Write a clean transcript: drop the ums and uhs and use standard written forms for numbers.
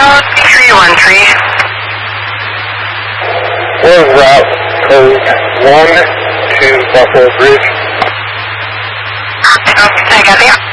313. We're route code 1 to Buffalo Bridge. Okay, I got you.